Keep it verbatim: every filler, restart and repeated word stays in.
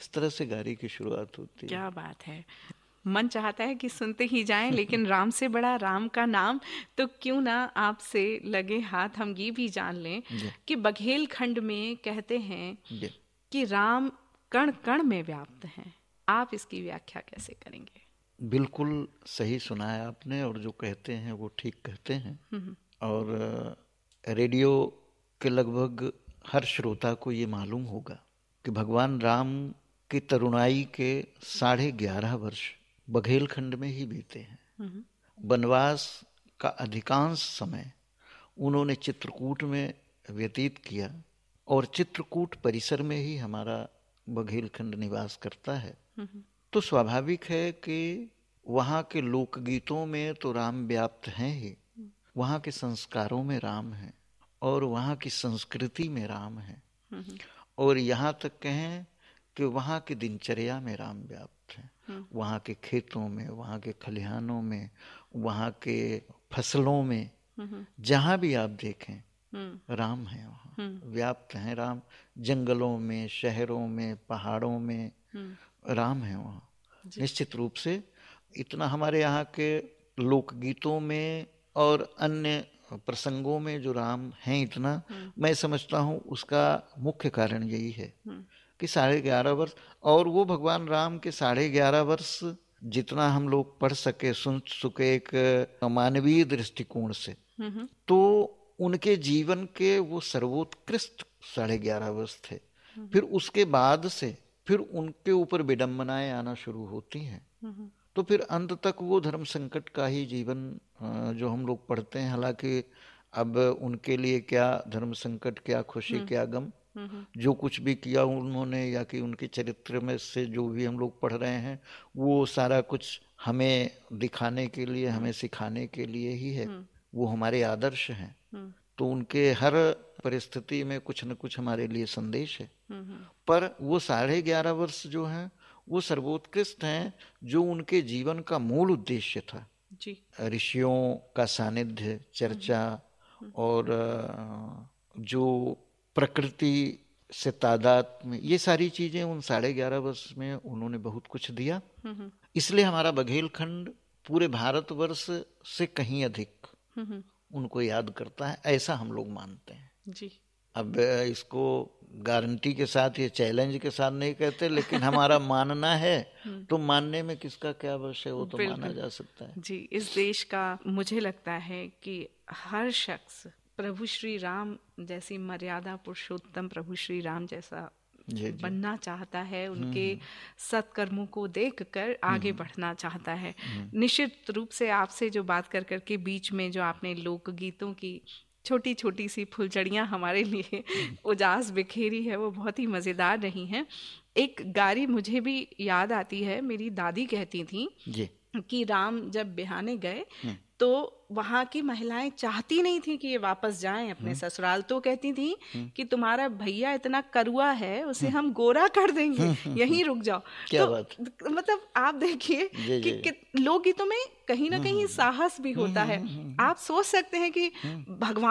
इस तरह से गारी की शुरुआत होती है। क्या बात है, मन चाहता है कि सुनते ही जाएं, लेकिन राम से बड़ा राम का नाम, तो क्यों ना आपसे लगे हाथ हम ये भी जान लें कि बघेल खंड में कहते हैं कि राम कण कण में व्याप्त हैं। आप इसकी व्याख्या कैसे करेंगे? बिल्कुल सही सुना है आपने, और जो कहते हैं वो ठीक कहते हैं। और रेडियो के लगभग हर श्रोता को ये मालूम होगा कि भगवान राम की तरुणाई के साढ़े ग्यारह वर्ष बघेलखंड में ही बीते हैं। वनवास का अधिकांश समय उन्होंने चित्रकूट में व्यतीत किया, और चित्रकूट परिसर में ही हमारा बघेलखंड निवास करता है। तो स्वाभाविक है कि वहाँ के लोकगीतों में तो राम व्याप्त हैं ही, वहाँ के संस्कारों में राम है, और वहाँ की संस्कृति में राम है, और यहाँ तक कहें कि वहाँ की दिनचर्या में राम व्याप्त है। वहाँ के खेतों में, वहाँ के खलिहानों में, वहाँ के फसलों में, जहाँ भी आप देखें राम है, वहाँ व्याप्त है राम। जंगलों में, शहरों में, पहाड़ों में राम है वहाँ। निश्चित रूप से इतना हमारे यहाँ के लोकगीतों में और अन्य प्रसंगों में जो राम हैं, इतना मैं समझता हूँ उसका मुख्य कारण यही है कि साढ़े ग्यारह वर्ष, और वो भगवान राम के साढ़े ग्यारह वर्ष जितना हम लोग पढ़ सके, सुन सके एक मानवीय दृष्टिकोण से, तो उनके जीवन के वो सर्वोत्कृष्ट साढ़े ग्यारह वर्ष थे। फिर उसके बाद से फिर उनके ऊपर विडंबनाएं आना शुरू होती हैं, तो फिर अंत तक वो धर्म संकट का ही जीवन जो हम लोग पढ़ते हैं। हालांकि अब उनके लिए क्या धर्म संकट, क्या खुशी, क्या गम, जो कुछ भी किया उन्होंने, या कि उनके चरित्र में से जो भी हम लोग पढ़ रहे हैं, वो सारा कुछ हमें दिखाने के लिए, हमें सिखाने के लिए ही है। वो हमारे आदर्श हैं, तो उनके हर परिस्थिति में कुछ न कुछ हमारे लिए संदेश है। पर वो साढ़े ग्यारह वर्ष जो हैं वो सर्वोत्कृष्ट हैं, जो उनके जीवन का मूल उद्देश्य था। जी। ऋषियों का सानिध्य, चर्चा, और जो प्रकृति से तादाद में, ये सारी चीजें उन साढ़े ग्यारह वर्ष में उन्होंने बहुत कुछ दिया। इसलिए हमारा बघेलखंड पूरे भारतवर्ष से कहीं अधिक उनको याद करता है, ऐसा हम लोग मानते हैं। जी। अब इसको गारंटी के साथ, ये चैलेंज के साथ नहीं कहते, लेकिन हमारा मानना है, तो मानने में किसका क्या विषय, वो तो माना जा सकता है। जी, इस देश का मुझे लगता है कि हर शख्स प्रभु श्री राम जैसी मर्यादा पुरुषोत्तम प्रभु श्री राम जैसा जी, जी। बनना चाहता है, उनके सत्कर्मों को देखकर आगे बढ़ना चाहता है। निश्चित रूप से आपसे जो बात कर करके बीच में जो आपने लोकगीतों की छोटी छोटी सी फुलझड़ियाँ हमारे लिए उजास बिखेरी है, वो बहुत ही मज़ेदार रही हैं। एक गारी मुझे भी याद आती है, मेरी दादी कहती थी कि राम जब बिहाने गए तो वहाँ की महिलाएं चाहती नहीं थी कि ये वापस जाएं अपने ससुराल, तो कहती थी कि तुम्हारा भैया इतना करुआ है, उसे हम गोरा कर देंगे, यहीं रुक जाओ। क्या तो बात? मतलब आप देखिए कि, कि लोकगीतों में कहीं ना कहीं साहस भी होता है। आप सोच सकते हैं कि भगवान